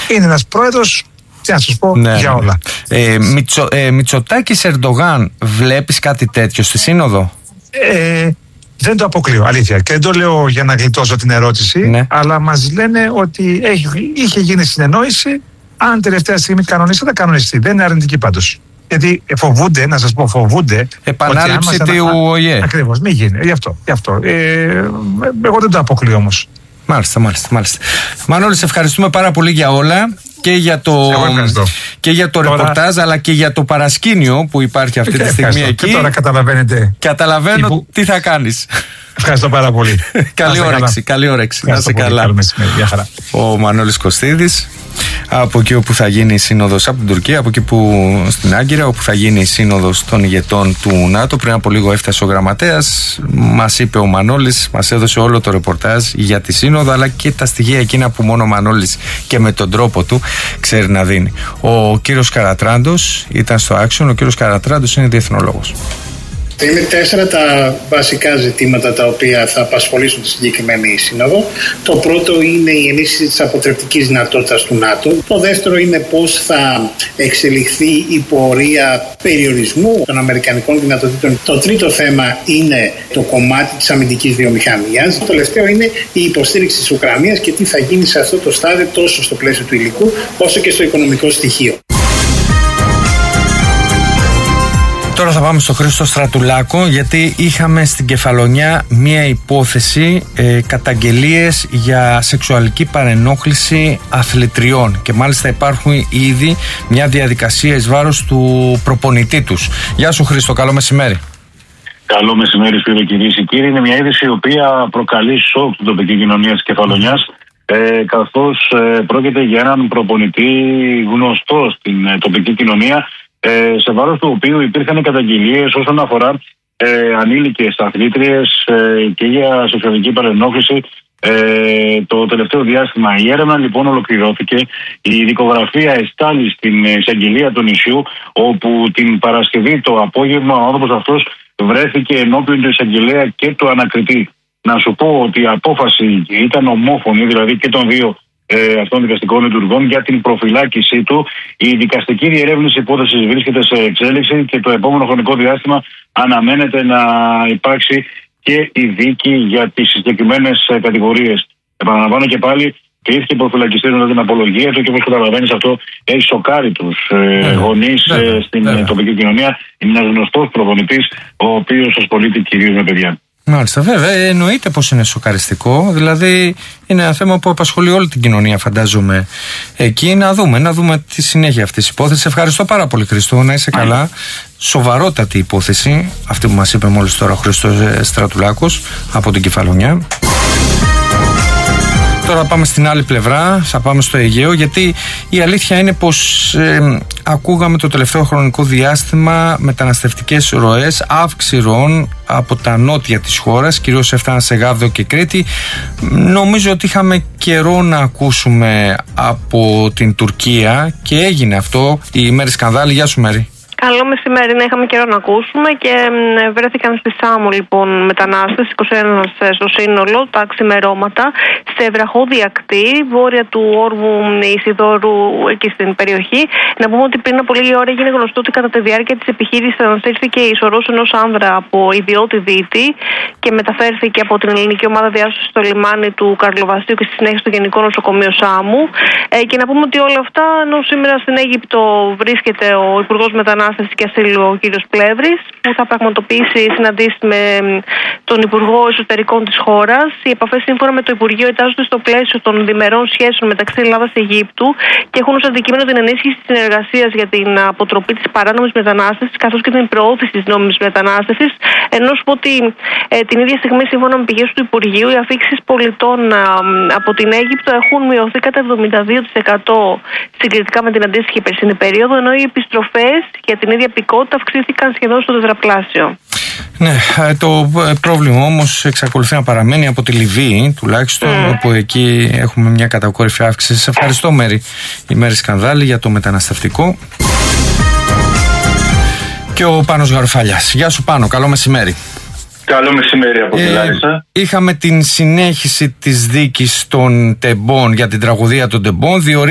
Είναι ένας πρόεδρος, τι να σας πω, για όλα. Μητσοτάκης Ερντογάν, βλέπεις κάτι τέτοιο στη Σύνοδο? Δεν το αποκλείω, αλήθεια. Και δεν το λέω για να γλιτώσω την ερώτηση, αλλά μας λένε ότι είχε γίνει συνεννόηση. Αν τελευταία στιγμή κανονίσει, θα κανονιστεί. Δεν είναι αρνητική πάντως. Γιατί φοβούνται, να σας πω, επανάληψη του ΟΗΕ. Ακριβώς, μην γίνει. Γι' αυτό. Εγώ δεν το αποκλείω όμως. Μάλιστα. Μανώλη, σε ευχαριστούμε πάρα πολύ για όλα. Και για το ρεπορτάζ, αλλά και για το παρασκήνιο που υπάρχει αυτή τη στιγμή εκεί. Και τώρα καταλαβαίνετε. Καταλαβαίνω τι θα κάνεις. Ευχαριστώ πάρα πολύ. Καλή όρεξη. Να είσαι καλά. Ο Μανώλης Κωστίδης, από εκεί όπου θα γίνει η σύνοδος, από την Τουρκία, από εκεί που στην Άγκυρα, όπου θα γίνει η σύνοδος των ηγετών του ΝΑΤΟ. Πριν από λίγο έφτασε ο γραμματέας, μας είπε ο Μανώλης, μας έδωσε όλο το ρεπορτάζ για τη σύνοδο, αλλά και τα στοιχεία εκείνα που μόνο ο Μανώλης και με τον τρόπο του ξέρει να δίνει. Ο κύριος Καρατράντος ήταν στο Action. Ο κύριος Καρατράντος είναι διεθνολόγος. Είναι 4 τα βασικά ζητήματα τα οποία θα απασχολήσουν τη συγκεκριμένη σύνοδο. Το πρώτο είναι η ενίσχυση της αποτρεπτικής δυνατότητας του ΝΑΤΟ. Το δεύτερο είναι πώς θα εξελιχθεί η πορεία περιορισμού των αμερικανικών δυνατοτήτων. Το τρίτο θέμα είναι το κομμάτι της αμυντικής βιομηχανίας. Το τελευταίο είναι η υποστήριξη της Ουκρανίας και τι θα γίνει σε αυτό το στάδιο, τόσο στο πλαίσιο του υλικού όσο και στο οικονομικό στοιχείο. Τώρα θα πάμε στο Χρήστο Στρατουλάκο, γιατί είχαμε στην Κεφαλονιά μία υπόθεση καταγγελίες για σεξουαλική παρενόχληση αθλητριών, και μάλιστα υπάρχουν ήδη μια διαδικασία εις βάρος του προπονητή τους. Γεια σου Χρήστο, καλό μεσημέρι. Καλό μεσημέρι φίλε, κυρίες και κύριοι. Είναι μια είδηση η οποία προκαλεί σοκ στην τοπική κοινωνία της Κεφαλονιάς, καθώς πρόκειται για έναν προπονητή γνωστό στην τοπική κοινωνία, σε βάρος του οποίου υπήρχαν καταγγελίες όσον αφορά ανήλικες αθλήτριες και για σεξουαλική παρενόχληση το τελευταίο διάστημα. Η έρευνα λοιπόν ολοκληρώθηκε. Η δικογραφία εστάλει στην εισαγγελία του νησιού, όπου την Παρασκευή το απόγευμα ο άνθρωπος αυτός βρέθηκε ενώπιον του εισαγγελέα και του ανακριτή. Να σου πω ότι η απόφαση ήταν ομόφωνη, δηλαδή και των δύο αυτών δικαστικών λειτουργών, για την προφυλάκησή του. Η δικαστική διερεύνηση υπόθεσης βρίσκεται σε εξέλιξη και το επόμενο χρονικό διάστημα αναμένεται να υπάρξει και η δίκη για τις συγκεκριμένες κατηγορίες. Επαναλαμβάνω και πάλι, κρίθηκε προφυλακιστή μετά την απολογία του, και όπως καταλαβαίνεις αυτό έχει σοκάρει τους γονείς στην τοπική κοινωνία. Είναι ένας γνωστός προπονητής, ο οποίος ασχολείται κυρίως με παιδιά. Μάλιστα, βέβαια, εννοείται πως είναι σοκαριστικό. Δηλαδή είναι ένα θέμα που απασχολεί όλη την κοινωνία, φαντάζομαι, εκεί. Να δούμε τη συνέχεια αυτής της υπόθεσης. Ευχαριστώ πάρα πολύ Χρήστο, να είσαι καλά. Σοβαρότατη υπόθεση αυτή που μας είπε μόλις τώρα ο Χρήστος Στρατουλάκος από την Κεφαλονιά. Τώρα πάμε στην άλλη πλευρά, θα πάμε στο Αιγαίο, γιατί η αλήθεια είναι πως ακούγαμε το τελευταίο χρονικό διάστημα μεταναστευτικές ροές, αύξηση ροών από τα νότια της χώρας, κυρίως έφταναν σε Γάβδο και Κρήτη. Νομίζω ότι είχαμε καιρό να ακούσουμε από την Τουρκία και έγινε αυτό. Η Μέρη Σκανδάλη, γεια σου Μέρη. Καλό μεσημέρι, να είχαμε καιρό να ακούσουμε και βρέθηκαν στη Σάμο λοιπόν μετανάστες, 21 στο σύνολο, τα ξημερώματα, σε βραχώδη ακτή, βόρεια του Όρβου Ισιδώρου, εκεί στην περιοχή. Να πούμε ότι πριν από λίγη ώρα έγινε γνωστό ότι κατά τη διάρκεια της επιχείρησης αναστήθηκε η σωρός ενός άνδρα από ιδιώτη Δίτη και μεταφέρθηκε από την ελληνική ομάδα διάσωσης στο λιμάνι του Καρλοβασίου και στη συνέχεια στο Γενικό Νοσοκομείο Σάμου. Και να πούμε ότι όλα αυτά, ενώ σήμερα στην Αίγυπτο βρίσκεται ο Υπουργός Μετανάστευση και Ασύλου, ο κ. Πλεύρης, που θα πραγματοποιήσει συναντήσεις με τον Υπουργό Εσωτερικών της χώρας. Οι επαφές σύμφωνα με το Υπουργείο ετάζονται στο πλαίσιο των διμερών σχέσεων μεταξύ Ελλάδας και Αιγύπτου και έχουν ως αντικείμενο την ενίσχυση της συνεργασίας για την αποτροπή της παράνομης μετανάστευσης καθώς και την προώθηση της νόμιμης μετανάστευσης. Ενώ σου πω ότι την ίδια στιγμή, σύμφωνα με πηγές του Υπουργείου, οι αφήξεις πολιτών από την Αίγυπτο έχουν μειωθεί κατά 72% συγκριτικά με την αντίστοιχη περσινή περίοδο, ενώ οι επιστροφές για την ίδια πικότητα αυξήθηκαν σχεδόν στο τετραπλάσιο. Ναι, το πρόβλημα όμως εξακολουθεί να παραμένει από τη Λιβύη, τουλάχιστον, όπου εκεί έχουμε μια κατακόρυφη αύξηση. Σε ευχαριστώ Μέρη, η Μέρη Σκανδάλη, για το μεταναστευτικό. Και ο Πάνος Γαροφαλιάς. Γεια σου Πάνο, καλό μεσημέρι. Καλό μεσημέρι από τη Λάρισα. Είχαμε την συνέχιση της δίκης των Τεμπών για την τραγωδία των Τεμπών.